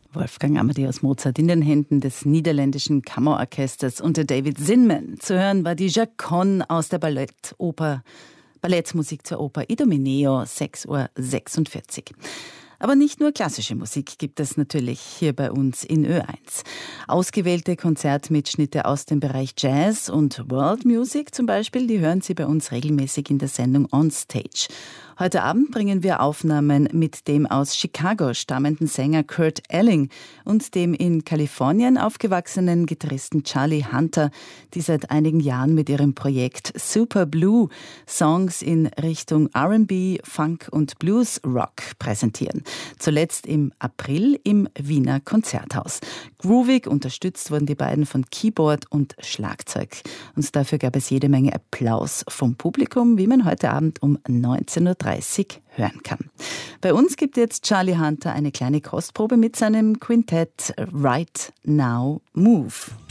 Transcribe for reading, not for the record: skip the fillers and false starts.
Wolfgang Amadeus Mozart in den Händen des niederländischen Kammerorchesters unter David Zinman. Zu hören war die Chaconne aus der Ballettmusik zur Oper Idomeneo, 6:46 Uhr. Aber nicht nur klassische Musik gibt es natürlich hier bei uns in Ö1. Ausgewählte Konzertmitschnitte aus dem Bereich Jazz und World Music zum Beispiel, die hören Sie bei uns regelmäßig in der Sendung On Stage. Heute Abend bringen wir Aufnahmen mit dem aus Chicago stammenden Sänger Kurt Elling und dem in Kalifornien aufgewachsenen Gitarristen Charlie Hunter, die seit einigen Jahren mit ihrem Projekt Super Blue Songs in Richtung R&B, Funk und Blues Rock präsentieren. Zuletzt im April im Wiener Konzerthaus. Groovig unterstützt wurden die beiden von Keyboard und Schlagzeug. Und dafür gab es jede Menge Applaus vom Publikum, wie man heute Abend um 19:30 Uhr hören kann. Bei uns gibt jetzt Charlie Hunter eine kleine Kostprobe mit seinem Quintett Right Now Move.